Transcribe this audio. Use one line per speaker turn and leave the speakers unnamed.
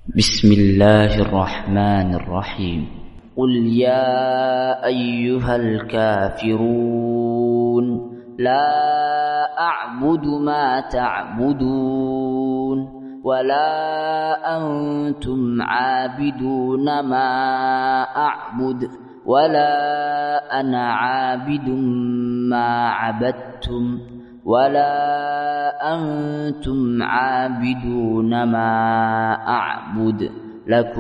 بسم الله الرحمن الرحيم. قل يا أيها الكافرون لا أعبد ما تعبدون ولا أنتم عابدون ما أعبد ولا أنا عابد ما عبدتم ولا أنتم عابدون ما أعبد لكم